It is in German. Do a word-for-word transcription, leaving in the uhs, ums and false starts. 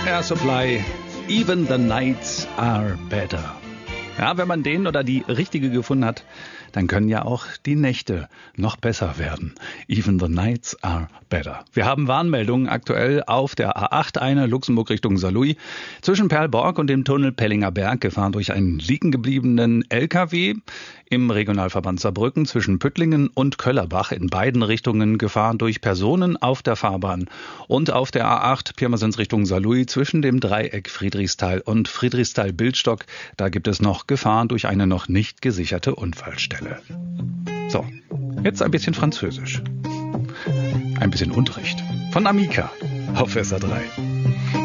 Air Supply, Even the Nights Are Better. Ja, wenn man den oder die richtige gefunden hat, dann können ja auch die Nächte noch besser werden. Even the nights are better. Wir haben Warnmeldungen aktuell auf der A acht, eine Luxemburg Richtung Saarlouis. Zwischen Perlborg und dem Tunnel Pellinger Berg gefahren durch einen liegen gebliebenen L K W. Im Regionalverband Saarbrücken zwischen Püttlingen und Köllerbach in beiden Richtungen gefahren durch Personen auf der Fahrbahn. Und auf der A acht Pirmasens Richtung Saarlouis zwischen dem Dreieck Friedrichsthal und Friedrichsthal-Bildstock. Da gibt es noch Gefahren durch eine noch nicht gesicherte Unfallstelle. So, jetzt ein bisschen Französisch. Ein bisschen Unterricht von Amika auf S R drei.